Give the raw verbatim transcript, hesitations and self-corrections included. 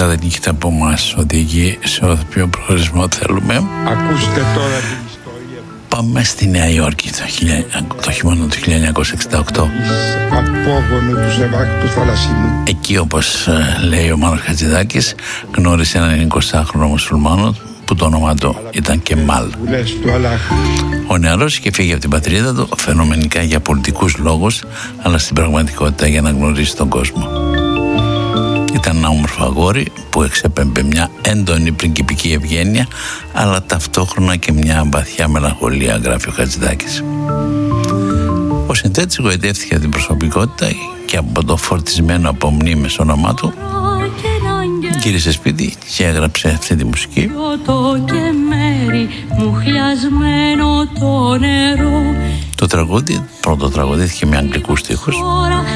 κάθε νύχτα από εμάς οδηγεί σε όποιο προορισμό θέλουμε. Ακούστε τώρα την ιστορία. Πάμε στη Νέα Υόρκη το, χιλια... το χειμώνα του χίλια εννιακόσια εξήντα οκτώ. Απόγονο του Σεβάκη Θαλασσινού. Εκεί, όπως λέει ο Μάνος Χατζηδάκης, γνώρισε έναν εικοσάχρονο μουσουλμάνο που το όνομα του ήταν Κεμάλ. Ο νεαρός είχε φύγει από την πατρίδα του φαινομενικά για πολιτικούς λόγους, αλλά στην πραγματικότητα για να γνωρίσει τον κόσμο. Ήταν ένα όμορφο αγόρι που εξέπεμπε μια έντονη πριγκιπική ευγένεια, αλλά ταυτόχρονα και μια βαθιά μελαγχολία, γράφει ο Χατζηδάκης. Ο συνθέτης γοητεύτηκε από την προσωπικότητα και από το φορτισμένο από μνήμες όνομά του. Γύρισε σπίτι και έγραψε αυτή τη μουσική. Το τραγούδι πρώτο τραγουδήθηκε με αγγλικούς στίχους